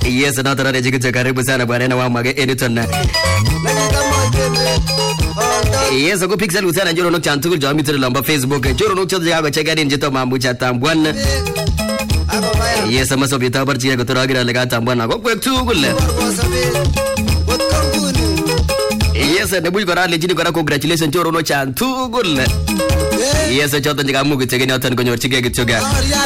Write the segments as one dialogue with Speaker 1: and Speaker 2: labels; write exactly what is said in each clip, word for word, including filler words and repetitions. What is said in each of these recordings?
Speaker 1: Yes, na tara jiki karibu sana bwana na wamage editor na. Yes, go pixel usana joro no chantu jo mitro lamba Facebook joro no chaja yago chegari njito mambu cha tambwana. Yes, ama so bita barchi go tora gira laga tambwana go kwek tu gulle. Yes, ne bui gora le jini gora congratulations joro no chantu gulle. Yes, chota njiga mugu chegeni otan go nyor chige gityoga.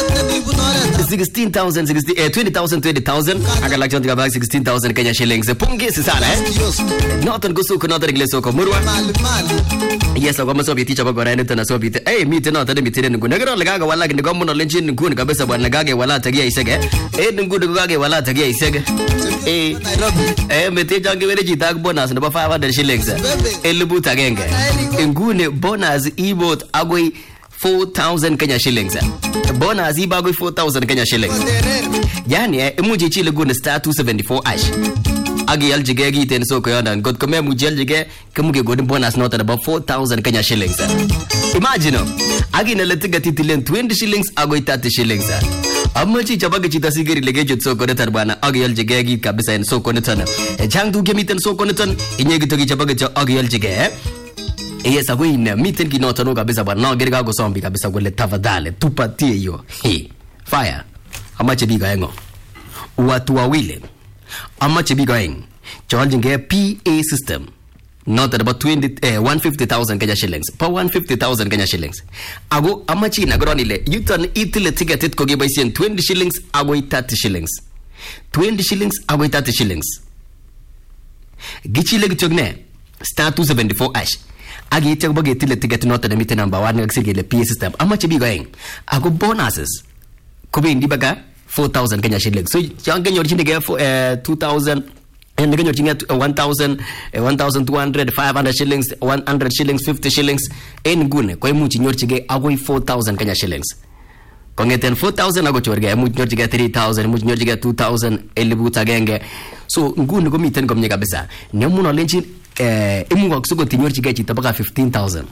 Speaker 1: sixteen thousand sixty eh twenty thousand twenty thousand aga lak chota ga sixteen thousand Kenya shillings. Pungi sana eh. Notan go suko notan igleso ko murwa. Yes, go maso biti chaba gora ne tana so biti. Eh mi tena notan biti ne ngune gara laga wala ga ngo muno lenjin ngune kabisa bwana gage wala tagia isege. Eh ngune gage wala tagia isege. Eh eh mete jange wele jita bonus ne ba five hundred shillings. Elubu tagenge. Ngune bonus ibot agoi four thousand Kenya shillings. Bonus iba agoi four thousand Kenya shillings. Yani eh muji chile gune star two seventy-four ash. Agi aljige gi ten so ko yandan god kome muji aljige kemuge godin bonus not about four thousand Kenya shillings. Imagine agi na letiga titilen twenty shillings agoi thirty shillings. Amma chi chabaga chita sigiri lege jot so ko ne tarbana agi aljige gi kabisa en so ko ne tan. Jang du kemiten so ko ne tan inyegi to gi chabaga cha agi aljige. Yes, ago ina miten kinota no kabisa bwana gerga go sombi kabisa gole tafadhali tupatie hiyo. He. Fire. Amache biga yengo. Watu wawili. Amache biga yengo. Chawajinge P A system. Not about twenty eh one hundred fifty thousand Kenya shillings. Pa one hundred fifty thousand Kenya shillings. Ago amachi na gronile. You turn itile ticket it ko giba isen twenty shillings ago thirty shillings. twenty shillings ago thirty shillings. Gichi leg chogne. Star two seventy-four ash. Agi ite bage tile ticket not na mite number one ngaksige le P A system. Amachi biga yengo. Ago bonuses. Kobe ndi baga four thousand Kenya shillings. So change nyor chinde ge for uh, two thousand and nyor chinga uh, one thousand uh, one thousand two hundred five hundred shillings one hundred shillings fifty shillings en gune ko mu nyor chige agoi four thousand Kenya shillings. Kongeten four thousand ago chorge mu nyor chige three thousand mu nyor chige two thousand elibu tagenge. So ngune ko miten ko mnye kabisa. Ne mu no lenchi eh emu ko suko tinyor chige chita baka fifteen thousand.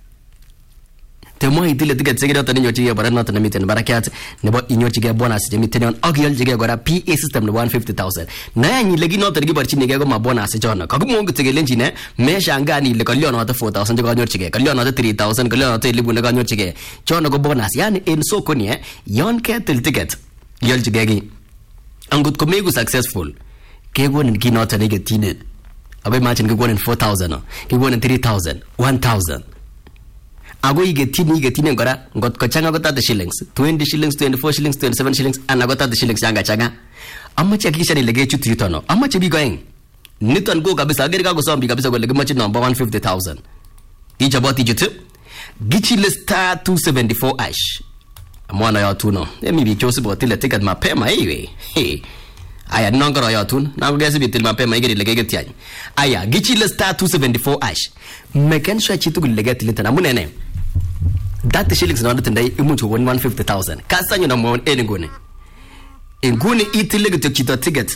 Speaker 1: Temo itile ticket segera tani nyochi ya barana tani miten barakat ne bo inyochi ga bonus je miten on agyal jige gora P A system ne one hundred fifty thousand na yanyi legi no tani barchi ne ga ma bonus jona ka gumo ngi tegelen jine me shangani le kalyo no ta four thousand ga nyochi ga kalyo no ta three thousand kalyo no ta libu ne ga nyochi ga jona go bonus yani en soko ni eh yon ketel ticket yol jige gi angut ko megu successful ke gonin ki no tani ga tine abai ma cin ga gonin four thousand ke gonin three thousand one thousand ago ige tini ige tini ngora ngot ko changa gota the shillings twenty shillings twenty-four shillings twenty-seven shillings ana gota the shillings changa changa amma che kisha ni lege chutu tono amma che bi going niton go kabisa gerga go sombi kabisa go lege machi number one hundred fifty thousand ija boti jutu gichi le star two seventy-four ash mwana ya tuno emi bi chosi boti le ticket mapema hivi he aya nongoro ya tun na gesi bitil mapema igeri lege getiany aya gichi le star two seventy-four ash meken sha chitu lege tilita munene that shillings na ndende imuntu one hundred fifty thousand kasanyo na mo engune engune itile gito chito ticket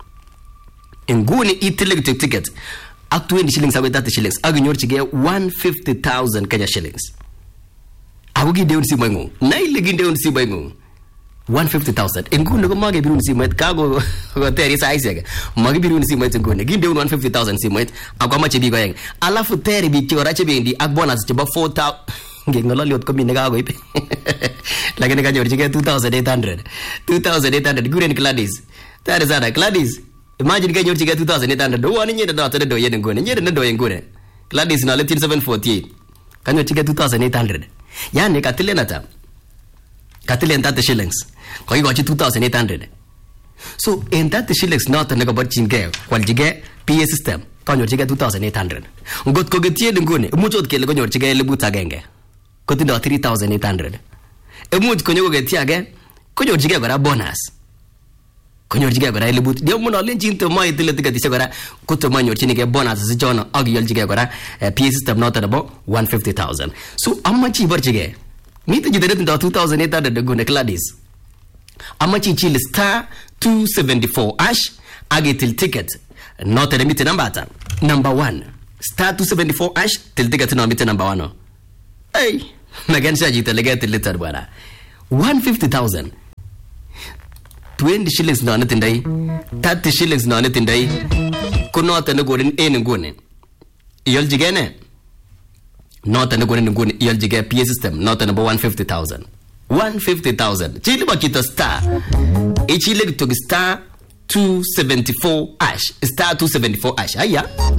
Speaker 1: engune itile gito ticket ak twenty shillings awe that shillings agunyor chige one hundred fifty thousand Kenya shillings agugi deun si mwengu na ile ginde un si mwengu one hundred fifty thousand engune ko mage birun si mwet kago ko teri size mage birun si mwet engune ginde one hundred fifty thousand si mwet akwa chebi go yeng alafu teri bi chora chebi ndi ak bonus cheba four thousand ngengolo liot ko mi nega go ipe lakini ka jorji ke two thousand eight hundred two thousand eight hundred guren Gladys that is ana Gladys imagine ka jorji ke two thousand eight hundred do wani nyede do tade do yede ngone nyede ndo yengune Gladys na letin seven forty-eight kanyo chike two thousand eight hundred yani katilenata katilen thirty shillings ko igo chi two thousand eight hundred so in thirty shillings not nego barchin ke kwaljige P A system kanyo chike two thousand eight hundred ngot ko getie ngone muchot kele konyor chike lebu tagenge kotindo three thousand eight hundred emuch konyo getie age konyor chike gora bonus konyor chike gora lebu dio muno lenchin to mai tile tigati se gora koto manyor chinike bonus si jono agyol chike gora P A system not about one hundred fifty thousand so amachi barchige mito jidere tindo two thousand eight hundred gone Gladys amachi chile star two seventy-four ash agetil ticket not the mite number ata number one star two seventy-four ash til ticket no mite number one hey magan shaji telegate liter bwana one hundred fifty thousand twenty shillings no netindai, thirty shillings no netindai. Kunote ne gorin en ngune. Iyoljige ne. Note ne gorin ngune iyoljige P A system note number one fifty thousand. one fifty thousand. Chili bakito star. Ichile to star two seventy-four ash. Star two seventy-four ash. Aya.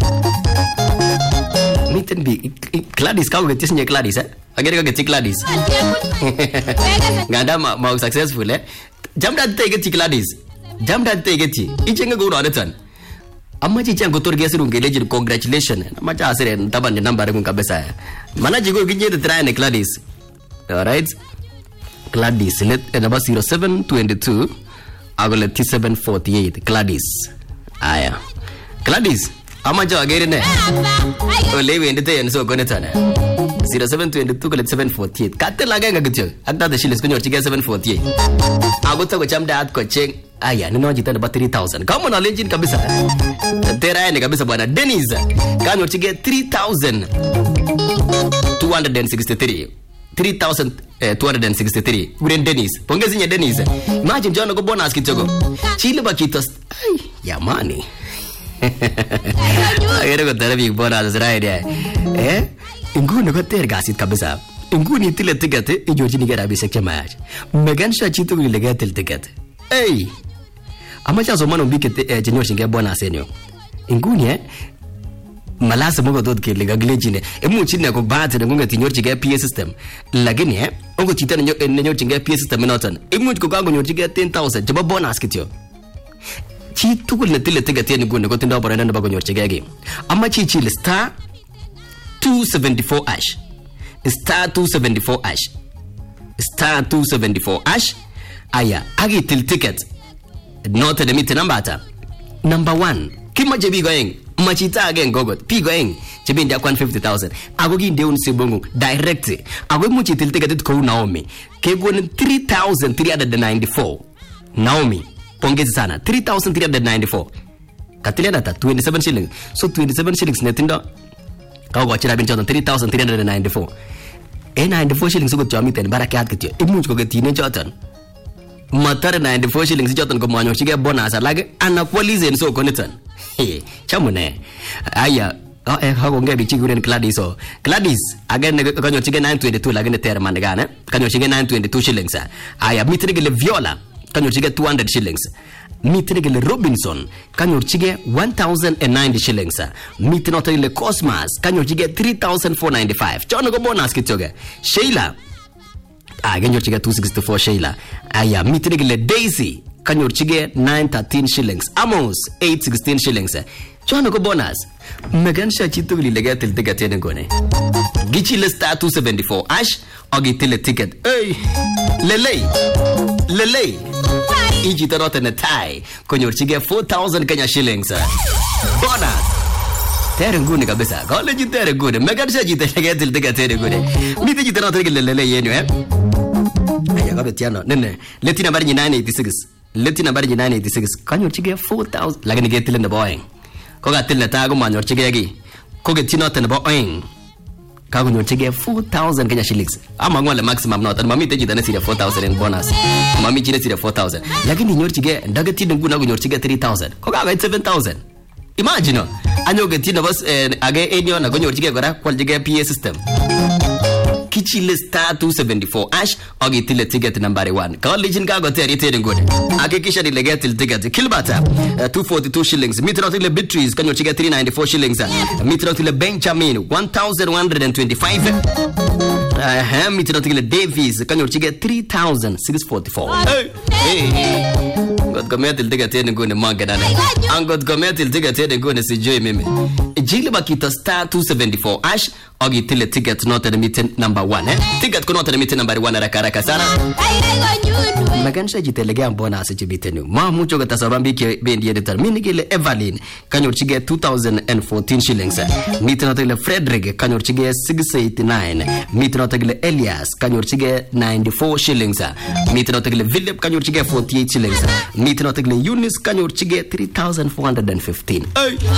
Speaker 1: Miten bi Gladys kau get sini Gladys eh. Agak agak get Gladys. Ganda ma mau successful eh. Jam dah take get Gladys. Jam dah take get. Ichenga go ada tan. Amma cincang kotor dia suruh gelejir congratulations. Macam asal taban je number aku kabesa. Mana jigo gini tu try ne Gladys. Alright. Gladys let number zero seven two two. Aku let seven forty-eight. Gladys. Aya. Gladys. Amma jauh agak ni. Oh lewe ini tu yang so kau ni sana. zero seven two two let seven forty-eight. Kata lagi enggak kecil. Ada tu silis kau nyorci ke seven forty-eight. Aku tu macam dah aku cek. Ayah, ni nojita dapat three thousand. Kamu nak legend kabisa. Tera ni kabisa bwana. Dennis, kan nyorci ke three thousand two hundred sixty-three. three thousand two hundred sixty-three. Bukan Dennis. Pongeznya Dennis. Imagine jana ko bonus kidogo. Chile bakitos. Ay, ya mani. Akhirnya ko terapi bonus right ya. Eh? Inguni ko tergasit kabisa. Inguni tile tiket ijoji ni gara bisa kemaj. Megan sha chitu ni lega til tiket. Hey. Amacha so mano bike jenyo shinge bonus enyo. Inguni eh malasa mogo dot ke lega glejine. Emu chine ko bate ngunga tinyor chige P A system. Lakini eh ongo chita nyo nyo chige P A system notan. Emu ko kango nyo chige ten thousand jaba bonus kityo. Chi tukul na tile tiket ni ngune ko tinda borana na bago nyo chige game. Ama chi chi star two seventy-four ash. Star two seventy-four ash. Star two seventy-four ash. Aya, agi til ticket. Not the meet number ata. Number one. Kima jebi going. Machita again gogot. Pi going. Jebi ndia one fifty thousand. Ago gi ndeun sibongu. Direct. Ago muchi til ticket ko Naomi. Kego three thousand three hundred ninety-four. Naomi. Pongezi sana. three thousand three hundred ninety-four. Katilia data twenty-seven shillings. So twenty-seven shillings netindo. Kau gua cira bincang three thousand three hundred ninety-four. Eh ninety-four shillings suku jami ten barakat kecil. Imu juga ketine jotan. Matar ninety-four shillings jotan ko manyo chige bonus lagi anak police so konetan. He, chamune. Aya, oh eh hago ngebi chiguren Gladys so. Gladys again kanyo chige nine twenty-two lagi ne ter mandagana. Kanyo chige nine twenty-two shillings. Aya mitrigele Viola kanyo chige two hundred shillings. Mitrigele Robinson kanyo chige one thousand ninety shillings. Mitnotrigele Cosmas kanyo chige three thousand four hundred ninety-five. Chono ko bonus kitoge. Sheila ah kanyo chige two sixty-four Sheila. Aya mitrigele Daisy kanyo chige nine thirteen shillings. Amos eight sixteen shillings. Chono ko bonus. Megan sha chitu li lega tel ticket ene gone. Gichi le star two seventy-four ash ogi tele ticket. Hey lele lele iji tarote ne tai konyo chige four thousand Kenya shillings. Bonus tere ngune kabisa. Kole jitere ngune. Megan sha jite lega tel ticket ene gone. Mite jite tarote le lele yenu eh. Aya kabetiano nene leti nambari nine eighty-six. Leti nambari nine eighty-six kanyo chige four thousand lagani getile ne boy. Koga tille tago manyor chige gi. Koge tinote ne boy. Kago nyor chige four thousand Kenya shillings. Ama ngwale maximum not. Mami teji dana sira four thousand in bonus. Mami chine sira four thousand. Lakini nyor chige ndaga tine nguna nyor chige three thousand. Koga ga seven thousand. Imagine anyo ge tine bas age enyo na nyor chige gora kwal chige P A system. Kichile star two seventy-four ash ogi tile ticket number one. College in Gago teri teri ngone. Ake kisha ni lega til ticket. Kilbata uh, two forty-two shillings. Mitro tile Beatrice kanyo chiga three ninety-four shillings. Mitro tile Benjamin one thousand one hundred twenty-five. Uh, mitro tile Davies kanyo chiga three thousand six hundred forty-four. Hey. Hey. God kometil ticket teri ngone manga dana. Angot kometil ticket teri ngone sijui mimi. Jile bakita star two seventy-four ash ogi tile ticket not the meeting number one eh ticket ko not the meeting number one raka raka sana magansha jitelegea mbona asijibitenu ma mucho gata sabambi ke bendi editor minigele Evelyn kanyo chige two thousand fourteen shillings meeting not the Frederick kanyo chige six eighty-nine meeting not the Elias kanyo chige ninety-four shillings meeting not the Philip kanyo chige forty-eight shillings meeting not the Eunice kanyo chige three thousand four hundred fifteen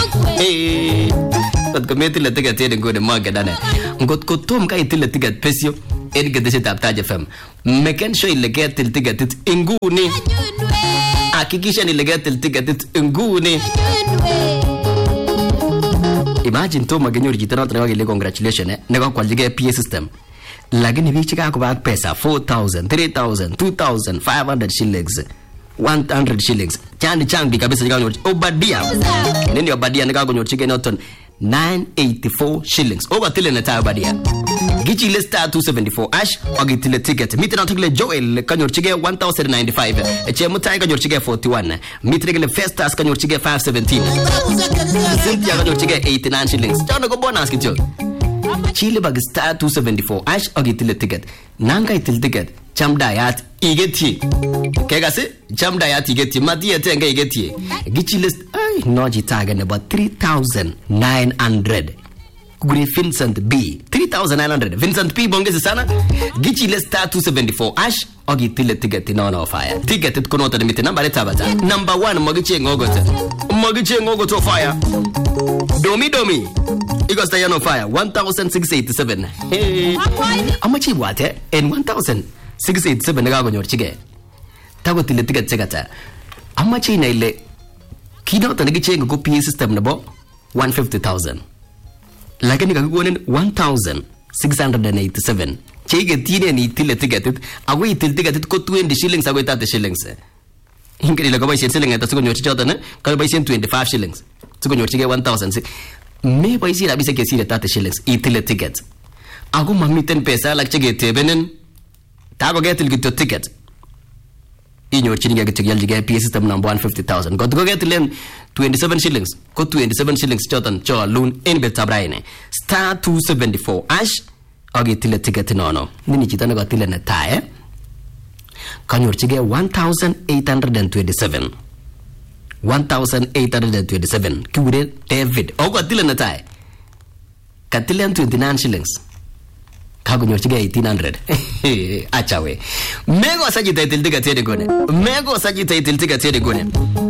Speaker 1: eh Kot kometi le ticket ene ngone manga dana. Ngot ko tom ka itile ticket pesio ene gedese tap taje fam. Meken show ile get ticket inguni. hakikisha ile getil ticket nguni. Imagine to magenyor chito noto nekakile congratulations eh nekakwalchige P A system. Lakini biik chekakobak pesa four thousand, three thousand, two thousand five hundred shillings, one hundred shillings. Chani chang biik kabisa chekanyor. Obadia. Nini Obadia nekakonyorchige noton nine eighty-four shillings. Okatile neta Obadia. Gichile star two seventy-four ash agitile ticket. Mite noto Joel kanyorchige one thousand ninety-five. Chemutai kanyorchige forty-one. Mite Festus kanyorchige five seventeen. Cynthia kanyorchige eighty-nine shillings. Chano ko bonus kityo. Chile bag star two seventy-four ash agitile ticket. Nanga itil ticket. Chamdayat igeti. Kegase chamdayat igeti. Matiye tenga igeti. Gichile ay no jitaga nebo three thousand nine hundred. Kuguri Vincent B three thousand nine hundred. Vincent P bongezi sana. Gichile star two seventy-four ash agitile ticket no no fire. Ticket it kono to limit number tabata. Number one magiche ngogote. Magiche ngogote fire. Domi domi. Igos tayo no fire one thousand six hundred eighty-seven. Hey. Amachi wate in one thousand six hundred eighty-seven nagagonyorchige. Tago tile ticket chegata. Amachi na ile kino to nagiche ngo P A system nebo one hundred fifty thousand. Lakini kakugonen one thousand six hundred eighty-seven. Chege tine ni tile ticket ago itil ticket ko twenty shillings ago thirty shillings. Ingeri la kabaishen shilling ata sigonyorchi choto ne kabaishen twenty-five shillings. Sigonyorchige one thousand six. Me baisi rabisa ke sire thirty shillings itile ticket. Ago mamiten pesa lak chege tebenen. Tago getil gito ticket. Inyorchige gito yaljige P A system number one hundred fifty thousand. Got go getilen twenty-seven shillings. Ko twenty-seven shillings choton cho loan in betabraine. Star two seventy-four ash agitile ticket nono. Nini chita na gatile na tae. Kanyorchige one thousand eight hundred twenty-seven. one thousand eight hundred twenty-seven. Kure David. Ogo atile na tae. Katile twenty-nine shillings. Kagonyorchige eighteen hundred. Achawe. Mego sajita itil ticket yede gone. Mego sajita itil ticket yede gone.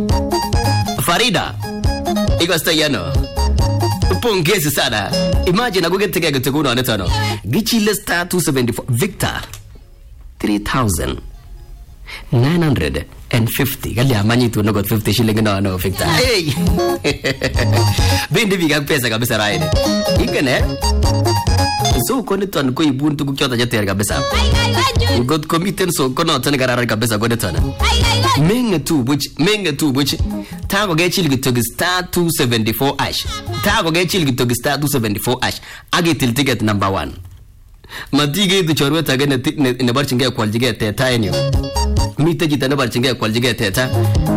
Speaker 1: Farida. Ikosta yano. Pongezi sana. Imagine ago get ticket to go on it ano. Gichile star two seventy-four. Victor. three thousand nine hundred fifty. Gali amanyi tu no got fifty shilling no no Victor. Hey. Bindi biga pesa kabisa ride. Ikene. So kone ton ko ibuntu ku kyota jeter kabisa. God committed so kono ton garara kabisa gode ton. Menge tu buch menge tu buch. Tago ge chilgi to star two seventy-four ash. Tago ge chilgi to star two seventy-four ash. Agitil ticket number one. Matige du chorwe tage ne ne barchinge kwaljige teta enyo. Mite jita ne barchinge kwaljige teta.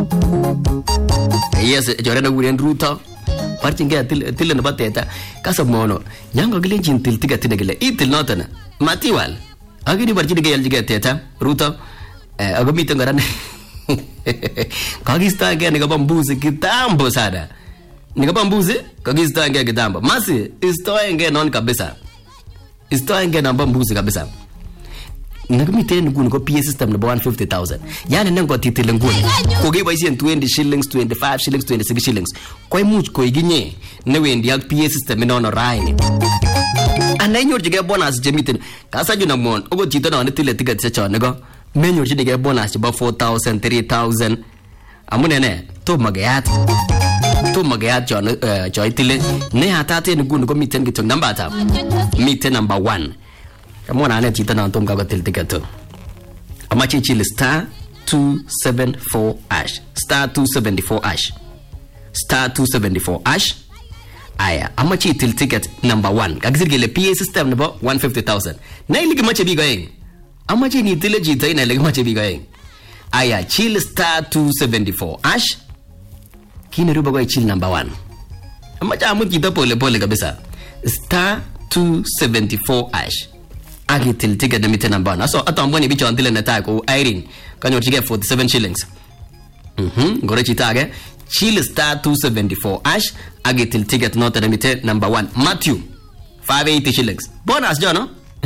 Speaker 1: Yes, chore na guren ruta. Barchinge til til ne bateta. Kasab mono. Yango gile jin til tiga tinegile. Itil notana. Matiwal. Agini barchinge yaljige teta. Ruta. Eh ago mite ngaran. Kagista ge ne gabambuzi kitambo sana. Ne gabambuzi kagista ge kitambo. Masi istoe nge non kabisa. Istoa nge namba mbuzi kabisa. Nakumite nguni ko P A system number one hundred fifty thousand. Yani nengo titile nguni. Ko ge baisi twenty shillings, twenty-five shillings, twenty-six shillings. Ko imuch ko iginye ne wendi ak P A system no no raini. Ananyor jige bonus jemitin. Kasa juna mon ogo tito no ne tile ticket se chone go. Menyor jige bonus ba four thousand, three thousand. Amune ne to magayat. To magayat chone choi tile ne hatate nguni ko miten kitong number ta. Miten number one. Kamona ane chita na ntom kago til ticket to. Amachi chile star two seventy-four ash. Star two seventy-four ash. Star two seventy-four ash. Aya. Amachi til ticket number one. Kagzirgele P A system number one hundred fifty thousand. Na iligi mache biga yeng. Amachi ni tile jita ina iligi mache biga yeng. Aya. Chile star two seventy-four ash. Kine ruba kwa chile number one. Amachi amu kita pole pole kabisa. Star two seventy-four ash. Agitil ticket na number one. So ato amboni bicho antile na tako Irene kanyo chige forty-seven shillings. Mhm gore chitage Chile star two seventy-four ash agitil ticket note na mite number one. Matthew five eighty shillings. Bonus jono.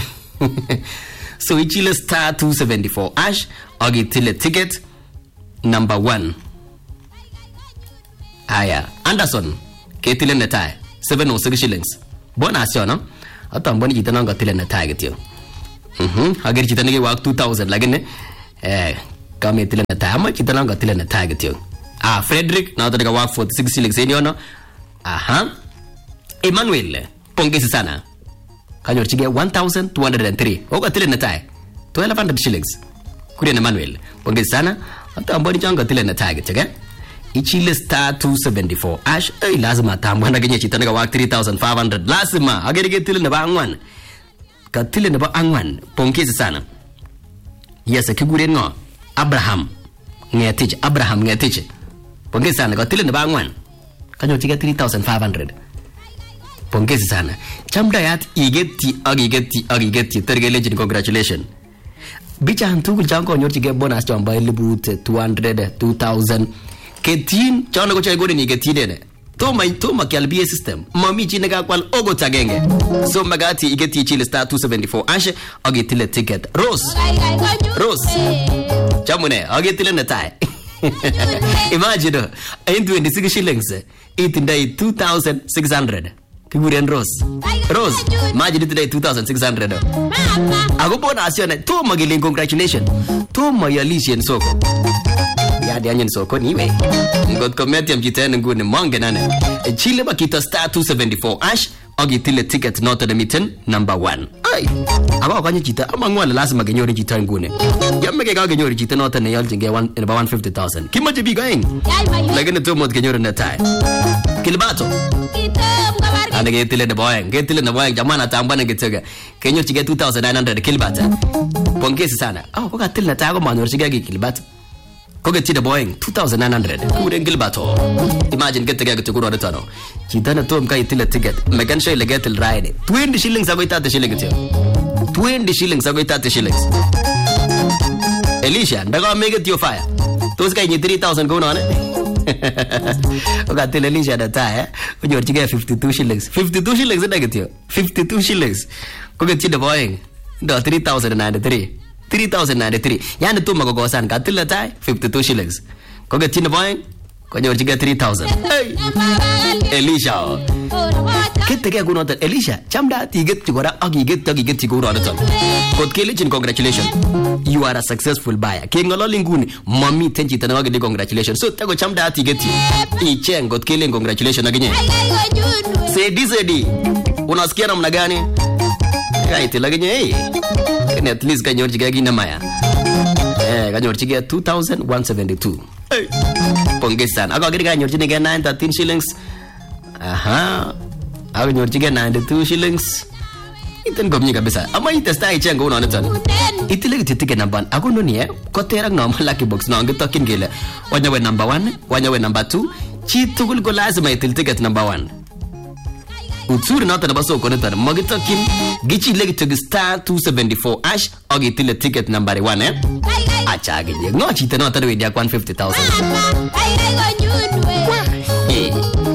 Speaker 1: So Chile star two seventy-four ash agitil ticket number one. Aya Anderson ketile na tai seven oh six shillings. Bonus jono. Ato amboni jita nanga tile na tai getyo. Mhm agir chita nige wak two thousand lagine eh kame tile netai ama chito nan katile netai kityo. Ah Frederick noto nika work forty-six shillings en yono. Aha. Emmanuel pongezi sana. Kanyorchige one thousand two hundred three. Oka tile netai twelve hundred shillings. Kurian Emmanuel pongezi sana. Hata amboni changa tile netai kityo. Ichile star two seventy-four ash ay lazima tamwana genye chito nika work three thousand five hundred. Lazima agerige tile neba angwan. Ka tile neba angwan pongezi sana. Yes kiguren ngo Abraham Ngetich Abraham Ngetich. Pongezi sana ka tile neba angwan. Kanyorchige three thousand five hundred. Pongezi sana. Chamdayat igeti ag igeti ag igeti tergelechen congratulations. Bichan tugul chan konyorchige bonus chamba elibut two hundred two thousand. Ketin chana ko chay goren igetine. Toma toma kyal B A system. Mami chi nega kwal ogot agenge. So magati igeti chile star two seventy-four ashe agitile ticket. Rose. Rose. Chamune agitile netai. Imagine in twenty-six shillings itindai two thousand six hundred. Kiguren Rose. Rose, imagine today two thousand six hundred. Ako bonus yun. Toma giling congratulations. Toma yalisien soko. Yadi anyen soko niwe. Ngot kometi amjitene ngune mange nane. Chile makita star two seventy-four ash agitile ticket noto de mitten number one. Ay. Aba kanye chita ama ngwala lazima genyori chita ngune. Yamme ke ka genyori chita noto ne yal jinge one about one hundred fifty thousand. Kimaje bi gaing. Lakini to mod genyori na tai. Kilbato. Ane getile ne boyang, getile ne boyang jamana tamba ne getega. Kenyo chige two thousand nine hundred kilbata. Pongezi sana. Oh, ko gatile na tai ko manyor chige gi kilbata. Ko getile boyang two thousand nine hundred. Kure kilbato. Imagine getega getu kuro retano. Chitana tom kai tile ticket. Megan shoy legetil ride. twenty shillings ago thirty shillings. twenty shillings ago thirty shillings. Elisha, ndaga make it your fire. Tos kai ni three thousand go on. Ogatile Elisha da tai. Kunyorchige fifty-two shillings. fifty-two shillings negative. fifty-two shillings. Ko getile boyang. Do three thousand ninety-three. three thousand ninety-three. Yani tuma ko gosan gatile tai fifty-two shillings. Ko getile boyang. Kunyorchige three thousand. Hey. Elisha. Kete ke kuno tan Elisha. Chamda tiget chigora agi get tagi get chigora tan. Kot kelichin congratulations. You are a successful buyer. Ke ngololi nguni mami tenji tan wagi congratulations. So tago chamda tiget i cheng kot kele congratulations aginye. Sedi sedi. Unasikia namna gani? Right laginye eh. Kene at least kanyorchige gina maya. Eh kanyorchige two thousand one hundred seventy-two. Hey. Pongezi sana. Ako agiri kanyorchige nine hundred thirteen shillings. Aha. Ako nyorchige ninety-two shillings. Iten komnye kabisa. Ama itesta ichenga unaona tani. Itile kititike namban. Ako noni eh. Kotera ngoma lucky box na ngitokin gele. Wanyawe number one, wanyawe number two. Chitugul ko lazima itil ticket number one. Utsuri nata nabaso ko netan. Magitokin gichi legi to star two seventy-four ash agi itile ticket number one eh. Acha gije. Ngo chita nata we dia one hundred fifty thousand. Eh.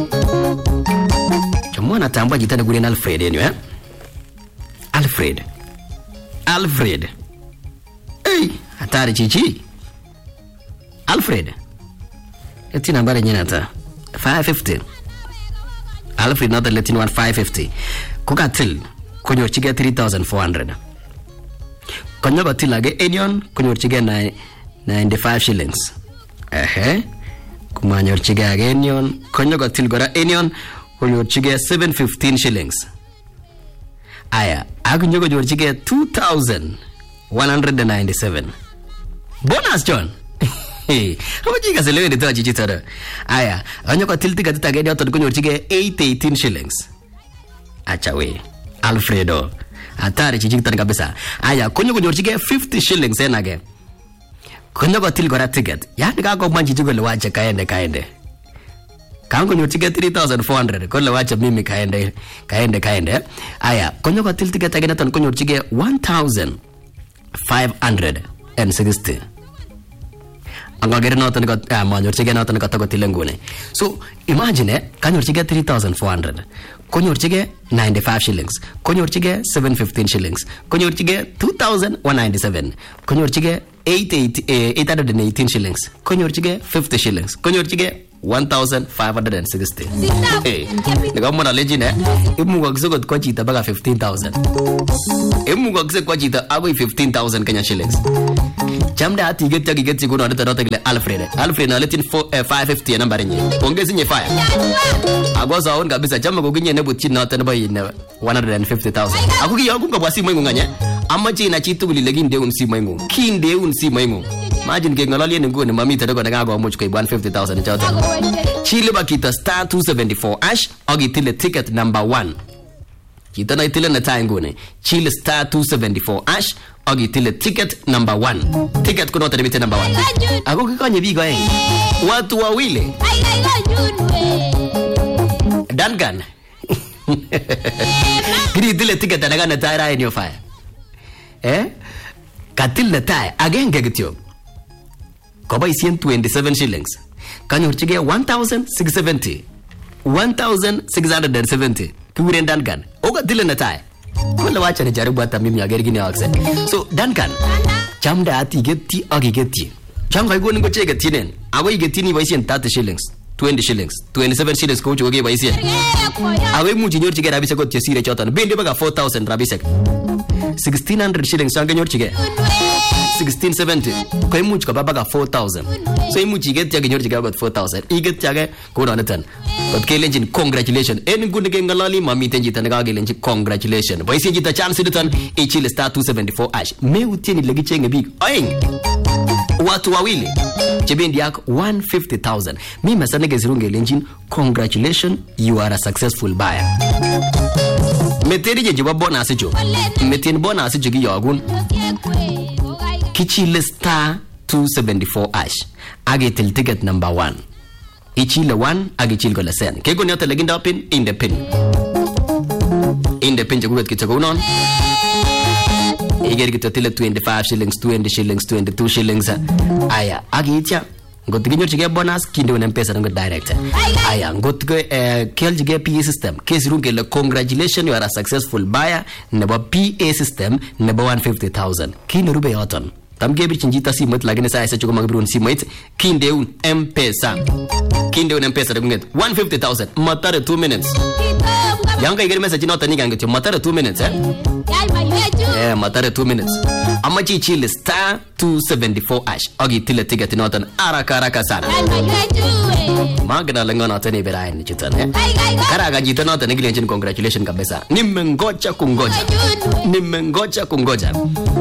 Speaker 1: Mwana tamba jitana gure na Alfred yenyu eh? Alfred. Alfred. Hey, hatari chichi. Alfred. Eti nambari nyina ta. five fifty. Alfred not letting one five fifty. Kuka til kunyor chige three thousand four hundred. Kunyo ba tilage Enion kunyor chige ninety-five shillings. Ehe. Kumanyor chige Enion kunyo ba til gora Enion kunyor chige seven fifteen shillings. Aya, akunyo kunyor chige two thousand one hundred ninety-seven. Bonus John. Hey, how much you guys lewe nito achichitara? Aya, anyo kwa tilti katita geni oto kunyor chige eight eighteen shillings. Acha we, Alfredo. Atari chichitara kabisa. Aya, kunyo kunyor chige fifty shillings enage. Kunyo kwa til gora ticket. Yani kako manchi chugo le wache kaende kaende. Kango kunyor chige three thousand four hundred. Kule wache mimi kaende kaende kaende. Aya, kunyo kwa til ticket ageni oto kunyor chige one thousand five hundred sixty. Angagere noton ko ah manyor chige noton ko to tilengune. So imagine kanyor chige three thousand four hundred. Konyor chige ninety-five shillings. Konyor chige seven fifteen shillings. Konyor chige two thousand one ninety-seven. Konyor chige eight hundred eighteen shillings. Konyor chige fifty shillings. Konyor chige one thousand five hundred sixty. Eh, nego mona legine imu ko gsokot ko chita baga fifteen thousand. Imu ko gsokot ko chita abo fifteen thousand Kenya shillings. chamda ati get ya get ko no ta rota gile Alfred Alfred na letin five fifty namba renye ongezi nye fire agoza on kabisa chama ko ginye ne butchin na ta ba yin one hundred fifty thousand akuki yo kunga bwasi mwengu nganya amma chi na chi tuguli legi nde un si mwengu kinde un si mwengu imagine ke ngolali ne ngone mami ta ko daga go much ko one hundred fifty thousand chawta chile bakita star two seventy-four ash ogitile ticket number one kita na itile na time ngone chile star two seventy-four ash ogitile ticket number one ticket kuno tabite number one ako kikonye bigo eh watu wawili Duncan gidi dile ticket daga na tayra in your fire eh katil na tay agenge gityo ko ba isien twenty-seven shillings kanyor chige one thousand six hundred seventy one thousand six hundred seventy kuren Duncan oga dile na tay wala wacha ni jaribu hata mimi ageri gini akse so Duncan chamda ati geti agi geti changa igo ningo chege tinen ago igeti ni ba isien thirty shillings twenty shillings twenty-seven shillings ko choge ba isien awe mu jinyor chige rabisa ko tesire chotan bende baga four thousand rabisa sixteen hundred shillings changa nyor chige sixteen seventy ko imu chika baga four thousand so imu chige tiage nyor chige got four thousand iget tiage ko na tan but kelenjin congratulations en gunde ke ngalali mami tenji tan ga gelenjin congratulations boy sinji ta chance ditan e chile star two seventy-four ash me utini legi chenge big oing watu wawili chebendi yako one hundred fifty thousand mimi masana gezirunge lenjin congratulations you are a successful buyer meteri je jiba bonus jo metin bonus jo gi yogun kichile star two seventy-four ash agetil ticket number one ichile one agichil go lesen ke go nyota leginda pin in the pin in the pin je gugat kitako non igeri kitotile twenty-five shillings twenty shillings twenty-two shillings aya agitia ngot ginyo chige bonus kinde wona mpesa ngo direct aya ngot go keljige P A system kesirunge le congratulations you are a successful buyer nebo P A system nebo one hundred fifty thousand kinde rube yoton tamge bir chinjita simot lagine sa isa chugo magbirun simot kinde un mpesa kinde un mpesa de nget one hundred fifty thousand matare two minutes yanga igeri message nota ni gange matare two minutes eh eh matare two minutes amma chi chile star two seventy-four ash ogi tile ticket notan araka araka sana magna lengona tani berain ni chutan eh karaga jita nota ni gilenjin congratulations kabisa nimengoja kungoja nimengoja kungoja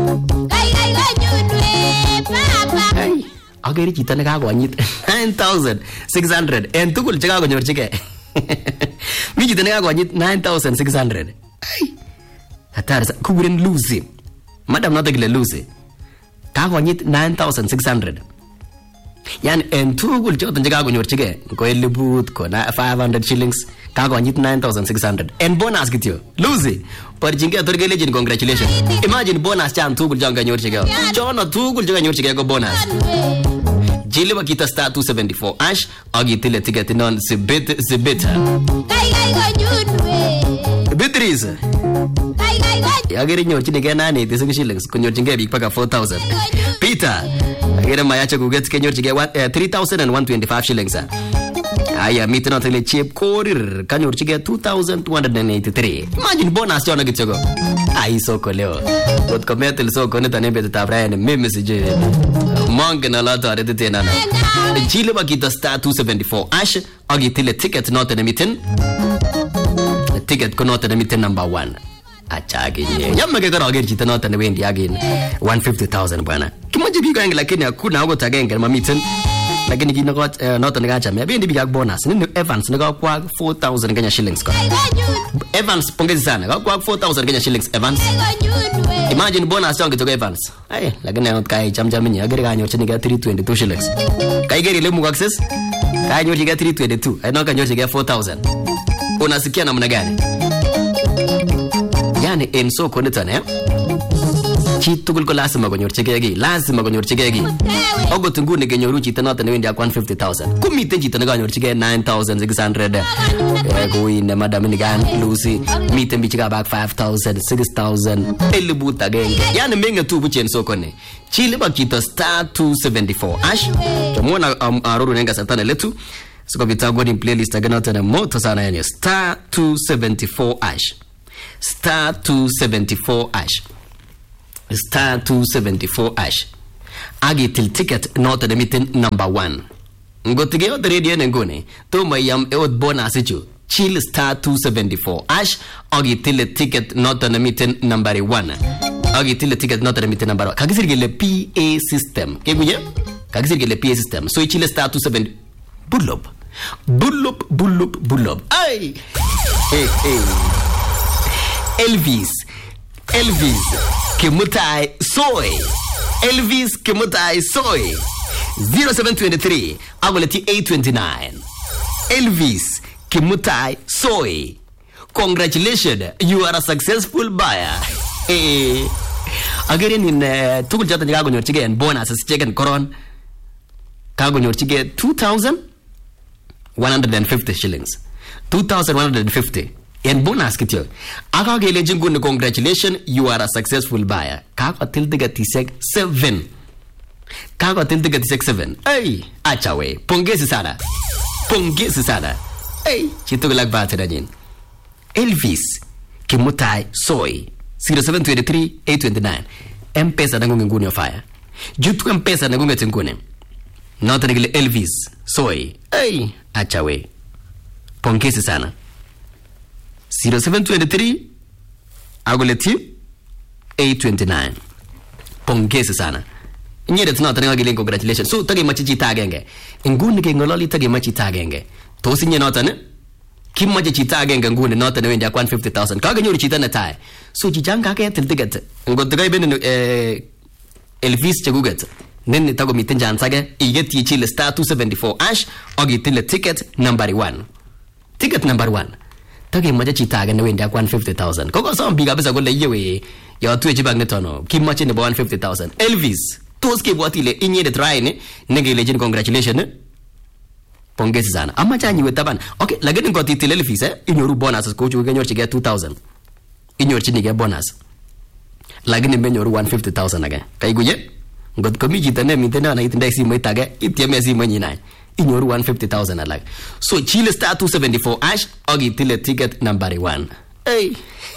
Speaker 1: hey ageri jita ne kago anyit nine thousand six hundred en tukul chega go nyor chike mi jita ne kago anyit nine thousand six hundred hey hatar kuguren Lucy madam not gile Lucy kago anyit nine thousand six hundred yan en tukul choton chega go nyor chike ko elibut ko na five hundred shillings kago anyit nine thousand six hundred en bonus kityo Lucy par jinge tor gele jin congratulations imagine bonus chan tukul janga nyor chike chono tukul janga nyor chike go bonus jile bakita star two seventy-four ash agitile ticket non sibet sibeta kai kai go nyunwe Beatrice kai kai go yageri nyor chine ke nane tese shillings ko nyor chinge big paka four thousand Peter agere mayache ku get ke nyor chige three thousand one hundred twenty-five shillings aya mitno tele chip korir kanyor chige two thousand two hundred eighty-three imagine bonus chona gitego ai soko leo got kometel soko ne tane beta tabraene meme sije manga na lata arete tena na jile bakita star two seventy-four ash agitile ticket not na miten ticket ko not na miten number one achage nye yamma ke karo gerji not na wendi again one hundred fifty thousand bwana kimoje biga ngela lakini hakuna hago tagenge ma miten lakini kino got not na gacha me bendi biga bonus ni Evans nga kwa four thousand Kenya shillings ko Evans pongezi sana kwa four thousand Kenya shillings Evans imagine bonus changu to Evans ai lakini not kai chamjam ni agere ganyo chini ga three hundred twenty-two shillings kai geri le mu access kai nyo chiga three hundred twenty-two ai no kanyo chiga four thousand unasikia namna gani yani en soko ni tane chitugul ko lazima gonyor chigegi lazima gonyor chigegi ogot ngune genyoru chita nota ne wendi one hundred fifty thousand kumite chita ne gonyor chige nine thousand six hundred eh go in madam ni gan Lucy mite bichiga back five thousand six thousand elibuta genge yani menga tu buchen soko ne chile bakita star two seventy-four ash tomona um, aruru nenga satana letu siko bitago ni playlist aganota na moto sana yani star two seventy-four ash star two seventy-four ash star two seventy-four ash agitil ticket noto nemiten number one. Ngotige ot radio ngone to mayam e ot bonus ichu chill star two seventy-four ash agitil ticket noto nemiten number one. Agitil ticket noto nemiten number one. Kagisir gele P A system. Keguje? Kagisir gele P A system. So chill star two seventy bullob. Bullob bullob bullob. Ay. Hey hey. Elvis. Elvis Kimutai Soy. Elvis Kimutai Soy. zero seven two three Agoleti eight twenty-nine. Elvis Kimutai Soy. Congratulations, you are a successful buyer. Hey. Again in uh, Tukul Jatan Yago nyor chige and bonus as chicken koron. Kago nyor chige two thousand one hundred fifty shillings. two thousand one hundred fifty. And bonus kityo. Aka gele jingun congratulations, you are a successful buyer. Kako tildiga tisek seven. Kako tildiga tisek seven. Hey, achawe. Pongezi sana. Pongezi sana. Hey, chitugu lag bata na Elvis Kimutai Soy zero seven two three eight two nine. M-Pesa nangunga nguni ya fire. Jutu M-Pesa nangunga tengune. Nota nigile Elvis Soy. Hey, achawe. Pongezi sana. zero seven two three Agoleti eight two nine. Pongezi sana. Nyere tuna tana ngile congratulations. So tagi machichi tagenge. Nguni ke ngololi tagi machi tagenge. Tosi nye nota ne? Kim machi chita agenge nguni nota ne wendi one hundred fifty thousand. Kaga nyori chita na tai. So chichanga ke tiltiget. Ngotaga ibene eh Elvis chaguget. Nene tago mitenja ansage igeti chile star two seventy-four ash ogi tile ticket number one. Ticket number one. Tagi maja chita agenge wendi one hundred fifty thousand. Koko sawa mbiga bisa gole yewe ya tuwe chibag netono. Kim machi ne one hundred fifty thousand. Elvis toski bwatile inye de try ne nenge legend congratulations ne. Pongezi sana. Ama chanyi wetaban. Okay, lageni ngoti tile Elvis eh inyoru bonus ko chuge nyor chige two thousand. Inyor chinige bonus. Lageni menyoru one hundred fifty thousand again. Kai guje? Ngot komi jitane mitene na itinda isi moitage itieme isi monyina. Inyoru one hundred fifty thousand alag. So chile star two seventy-four ash ogi tile ticket number one. Hey.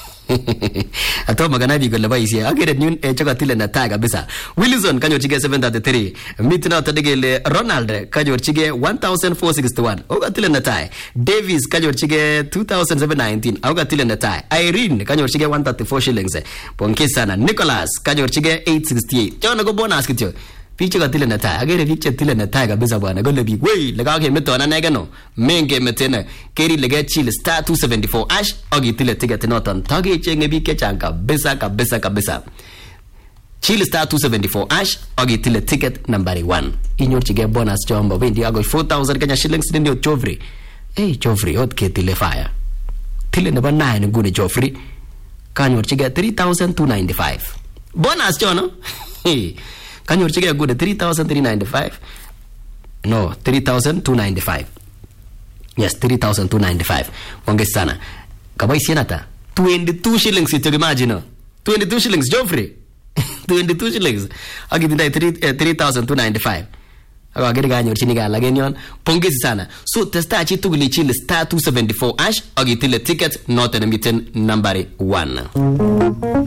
Speaker 1: Ato magana bigo leba isi agere nyun e choka tile na tag kabisa. Wilson kanyo chige seven thirty-three. Mitna tadegele Ronald kanyo chige one thousand four hundred sixty-one. Oga tile na tai. Davis kanyo chige two thousand seven hundred nineteen. Oga tile na tai. Irene kanyo chige one hundred thirty-four shillings. Pongezi sana. Nicholas kanyo chige eight hundred sixty-eight. Chona go bonus kityo. Piche ka tile na tai. Agere piche tile na tai kabisa bwana. Gole bi wey lega ke meto na negano. Menge metena. Keri lega chile star two seventy-four ash ogi tile ticket noton. Tage chenge bi ke chanka kabisa kabisa kabisa. Chile star two seventy-four ash ogi tile ticket number one. Inyor chige bonus chombo wendi ago four thousand Kenya shillings ndio Chofri. Hey Chofri hot ke tile fire. Tile number nine ngune Chofri. Kanyor chige three thousand two hundred ninety-five. Bonus chono. Hey. Kanyor chige good three thousand three hundred ninety-five. No, three thousand two hundred ninety-five. Yes, three thousand two hundred ninety-five. Pongezi sana. Kabai sienata. twenty-two shillings ito imagine. twenty-two shillings Joffrey. twenty-two shillings. Agi tinda three thousand two hundred ninety-five. Ako agiri ganyor chiniga lagin yon. Pongezi sana. So testa chitu guli chile star two seventy-four ash agi tile ticket not an number one.